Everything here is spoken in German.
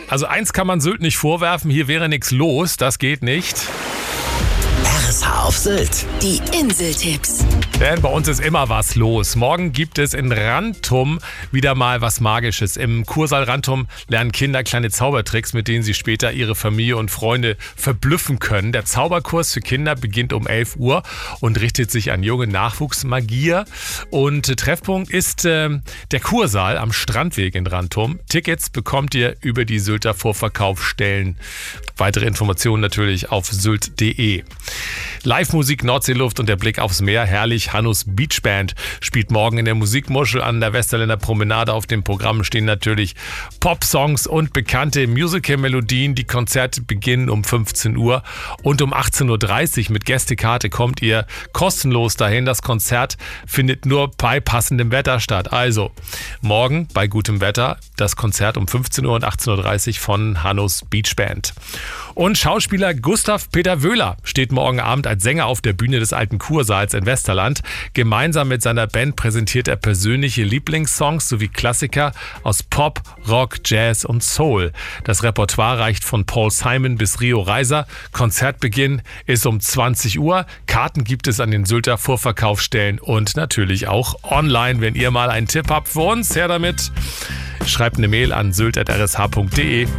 Also eins kann man Sylt nicht vorwerfen, hier wäre nichts los, das geht nicht. RSH auf Sylt. Die Inseltipps. Denn bei uns ist immer was los. Morgen gibt es in Rantum wieder mal was Magisches. Im Kursaal Rantum lernen Kinder kleine Zaubertricks, mit denen sie später ihre Familie und Freunde verblüffen können. Der Zauberkurs für Kinder beginnt um 11 Uhr und richtet sich an junge Nachwuchsmagier. Und Treffpunkt ist der Kursaal am Strandweg in Rantum. Tickets bekommt ihr über die Sylter Vorverkaufsstellen. Weitere Informationen natürlich auf sylt.de. Live-Musik, Nordseeluft und der Blick aufs Meer. Herrlich. Hannus Beach Band spielt morgen in der Musikmuschel an der Westerländer Promenade. Auf dem Programm stehen natürlich Pop-Songs und bekannte Musical-Melodien. Die Konzerte beginnen um 15 Uhr und um 18.30 Uhr mit Gästekarte kommt ihr kostenlos dahin. Das Konzert findet nur bei passendem Wetter statt. Also morgen bei gutem Wetter das Konzert um 15 Uhr und 18.30 Uhr von Hannus Beach Band. Und Schauspieler Gustav Peter Wöhler steht morgen Abend als Sänger auf der Bühne des Alten Kursaals in Westerland. Gemeinsam mit seiner Band präsentiert er persönliche Lieblingssongs sowie Klassiker aus Pop, Rock, Jazz und Soul. Das Repertoire reicht von Paul Simon bis Rio Reiser. Konzertbeginn ist um 20 Uhr. Karten gibt es an den Sylter Vorverkaufsstellen und natürlich auch online. Wenn ihr mal einen Tipp habt für uns, her damit. Schreibt eine Mail an sylt@rsh.de.